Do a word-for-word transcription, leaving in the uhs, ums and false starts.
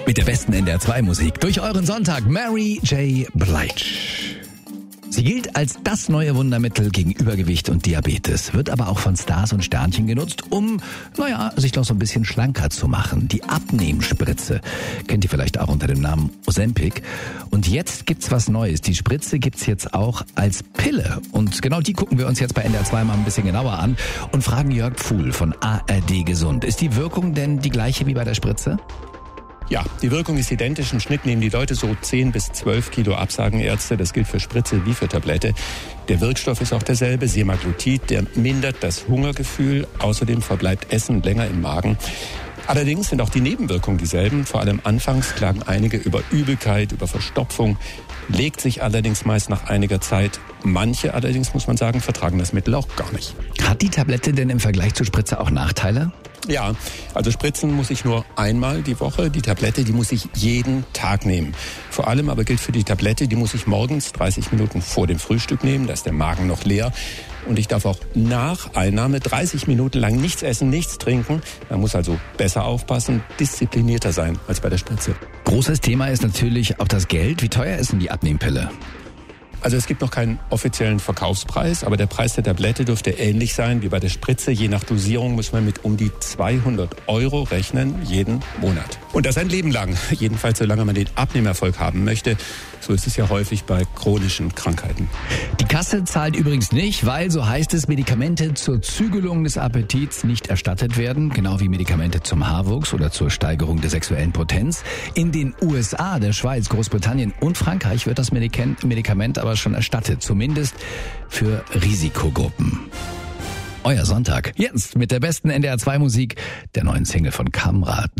Mit der besten N D R zwei Musik durch euren Sonntag, Mary J. Blige. Sie gilt als das neue Wundermittel gegen Übergewicht und Diabetes, wird aber auch von Stars und Sternchen genutzt, um, naja, sich noch so ein bisschen schlanker zu machen. Die Abnehmspritze kennt ihr vielleicht auch unter dem Namen Ozempic. Und jetzt gibt's was Neues. Die Spritze gibt's jetzt auch als Pille. Und genau die gucken wir uns jetzt bei N D R zwei mal ein bisschen genauer an und fragen Jörg Pfuhl von A R D Gesund. Ist die Wirkung denn die gleiche wie bei der Spritze? Ja, die Wirkung ist identisch. Im Schnitt nehmen die Leute so zehn bis zwölf Kilo ab, sagen Ärzte. Das gilt für Spritze wie für Tablette. Der Wirkstoff ist auch derselbe, Semaglutid. Der mindert das Hungergefühl. Außerdem verbleibt Essen länger im Magen. Allerdings sind auch die Nebenwirkungen dieselben. Vor allem anfangs klagen einige über Übelkeit, über Verstopfung. Legt sich allerdings meist nach einiger Zeit. Manche allerdings, muss man sagen, vertragen das Mittel auch gar nicht. Hat die Tablette denn im Vergleich zur Spritze auch Nachteile? Ja, also spritzen muss ich nur einmal die Woche. Die Tablette, die muss ich jeden Tag nehmen. Vor allem aber gilt für die Tablette, die muss ich morgens dreißig Minuten vor dem Frühstück nehmen. Da ist der Magen noch leer. Und ich darf auch nach Einnahme dreißig Minuten lang nichts essen, nichts trinken. Man muss also besser aufpassen, disziplinierter sein als bei der Spritze. Großes Thema ist natürlich auch das Geld. Wie teuer ist denn die Abnehmpille? Also es gibt noch keinen offiziellen Verkaufspreis, aber der Preis der Tablette dürfte ähnlich sein wie bei der Spritze. Je nach Dosierung muss man mit um die zweihundert Euro rechnen, jeden Monat. Und das ein Leben lang, jedenfalls solange man den Abnehmerfolg haben möchte. So ist es ja häufig bei chronischen Krankheiten. Die Kasse zahlt übrigens nicht, weil, so heißt es, Medikamente zur Zügelung des Appetits nicht erstattet werden, genau wie Medikamente zum Haarwuchs oder zur Steigerung der sexuellen Potenz. In den U S A, der Schweiz, Großbritannien und Frankreich wird das Medikament aber schon erstattet, zumindest für Risikogruppen. Euer Sonntag, jetzt mit der besten N D R zwei Musik, der neuen Single von Kamrat.